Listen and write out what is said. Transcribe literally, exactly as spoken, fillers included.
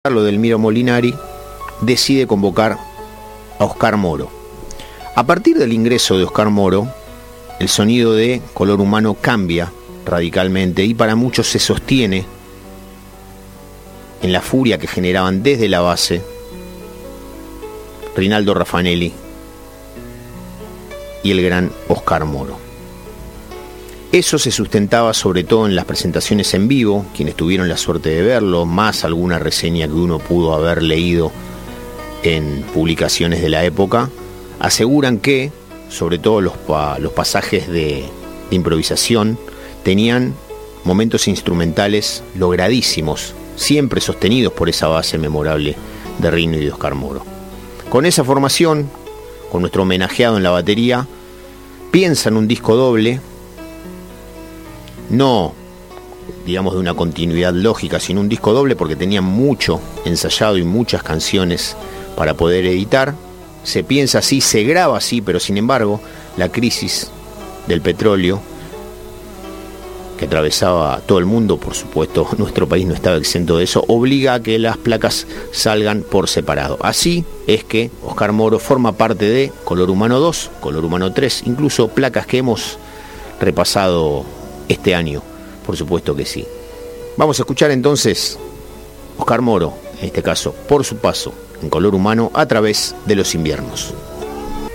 Lo del Miro Molinari, decide convocar a Oscar Moro. A partir del ingreso de Oscar Moro, el sonido de Color Humano cambia radicalmente y para muchos se sostiene en la furia que generaban desde la base Rinaldo Raffanelli y el gran Oscar Moro. Eso se sustentaba sobre todo en las presentaciones en vivo, quienes tuvieron la suerte de verlo, más alguna reseña que uno pudo haber leído en publicaciones de la época, aseguran que, sobre todo los, pa- los pasajes de, de improvisación, tenían momentos instrumentales logradísimos, siempre sostenidos por esa base memorable de Rino y de Oscar Moro. Con esa formación, con nuestro homenajeado en la batería, piensan un disco doble, no, digamos, de una continuidad lógica, sino un disco doble porque tenían mucho ensayado y muchas canciones para poder editar. Se piensa así, se graba así, pero sin embargo, la crisis del petróleo que atravesaba todo el mundo, por supuesto, nuestro país no estaba exento de eso, obliga a que las placas salgan por separado. Así es que Oscar Moro forma parte de Color Humano dos, Color Humano tres, incluso placas que hemos repasado este año, por supuesto que sí. Vamos a escuchar entonces Oscar Moro, en este caso, por su paso en Color Humano a través de los inviernos.